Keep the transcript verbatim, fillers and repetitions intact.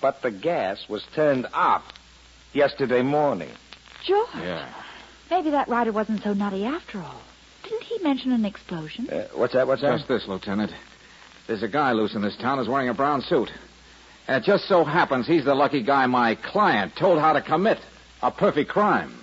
but the gas was turned off yesterday morning. George. Yeah. Maybe that rider wasn't so nutty after all. Didn't he mention an explosion? Uh, what's that? What's that? Just this, Lieutenant. There's a guy loose in this town who's wearing a brown suit. And it just so happens he's the lucky guy my client told how to commit a perfect crime.